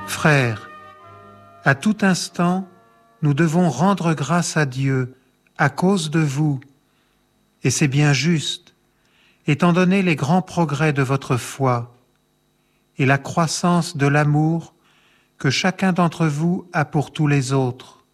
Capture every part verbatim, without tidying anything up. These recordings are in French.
Frères, à tout instant, nous devons rendre grâce à Dieu à cause de vous, et c'est bien juste, étant donné les grands progrès de votre foi et la croissance de l'amour que chacun d'entre vous a pour tous les autres.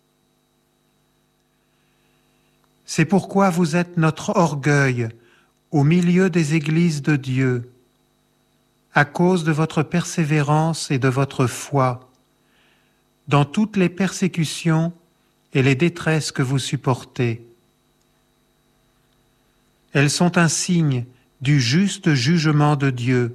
C'est pourquoi vous êtes notre orgueil au milieu des églises de Dieu, à cause de votre persévérance et de votre foi, dans toutes les persécutions et les détresses que vous supportez. Elles sont un signe du juste jugement de Dieu.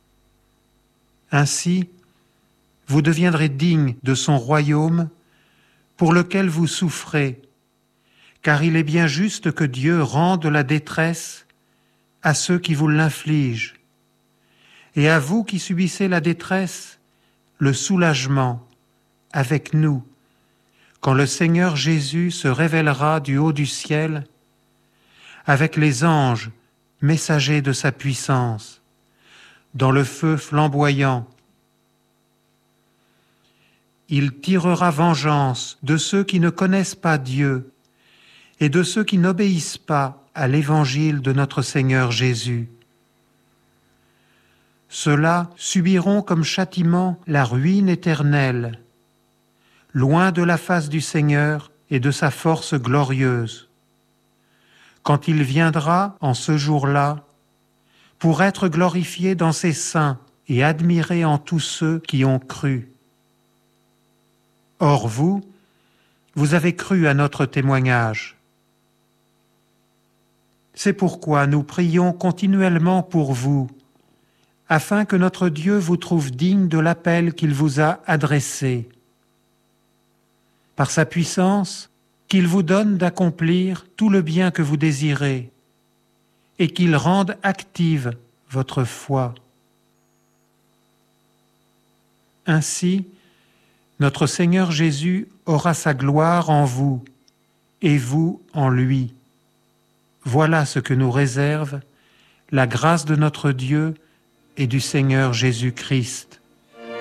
Ainsi, vous deviendrez dignes de son royaume pour lequel vous souffrez, car il est bien juste que Dieu rende la détresse à ceux qui vous l'infligent, et à vous qui subissez la détresse, le soulagement avec nous, quand le Seigneur Jésus se révélera du haut du ciel, avec les anges messagers de sa puissance, dans le feu flamboyant. Il tirera vengeance de ceux qui ne connaissent pas Dieu et de ceux qui n'obéissent pas à l'évangile de notre Seigneur Jésus. Ceux-là subiront comme châtiment la ruine éternelle, loin de la face du Seigneur et de sa force glorieuse, quand il viendra en ce jour-là pour être glorifié dans ses saints et admiré en tous ceux qui ont cru. Or vous, vous avez cru à notre témoignage. C'est pourquoi nous prions continuellement pour vous, afin que notre Dieu vous trouve digne de l'appel qu'il vous a adressé. Par sa puissance, qu'il vous donne d'accomplir tout le bien que vous désirez, et qu'il rende active votre foi. Ainsi, notre Seigneur Jésus aura sa gloire en vous, et vous en lui. Voilà ce que nous réserve la grâce de notre Dieu et du Seigneur Jésus-Christ.